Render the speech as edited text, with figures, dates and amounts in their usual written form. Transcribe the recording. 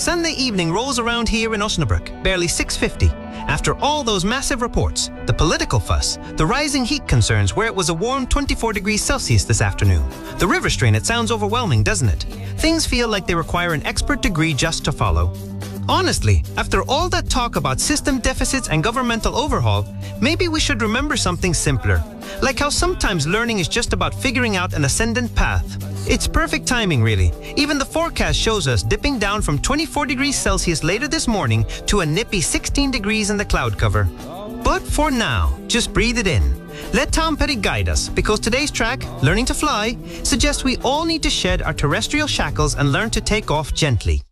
Sunday evening rolls around here in Osnabrück, barely 6:50. After all those massive reports, the political fuss, the rising heat concerns where it was a warm 24 degrees Celsius this afternoon, the river strain, it sounds overwhelming, doesn't it? Things feel like they require an expert degree just to follow. Honestly, after all that talk about system deficits and governmental overhaul, maybe we should remember something simpler. Like how sometimes learning is just about figuring out an ascendant path. It's perfect timing, really. Even the forecast shows us dipping down from 24 degrees Celsius later this morning to a nippy 16 degrees in the cloud cover. But for now, just breathe it in. Let Tom Petty guide us, because today's track, Learning to Fly, suggests we all need to shed our terrestrial shackles and learn to take off gently.